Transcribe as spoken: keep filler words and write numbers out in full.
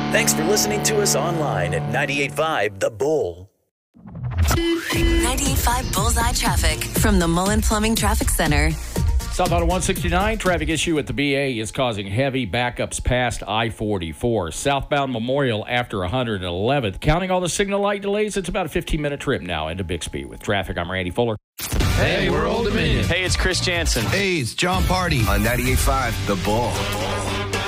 Thanks for listening to us online at ninety-eight point five The Bull. ninety-eight point five Bullseye Traffic from the Mullen Plumbing Traffic Center. Southbound one sixty-nine, traffic issue at the B A is causing heavy backups past I forty-four. Southbound Memorial after one hundred eleventh. Counting all the signal light delays, it's about a fifteen-minute trip now into Bixby. With traffic, I'm Randy Fuller. Hey, we're Old Dominion. Hey, it's Chris Jansen. Hey, it's John Party. On ninety-eight point five The Bull.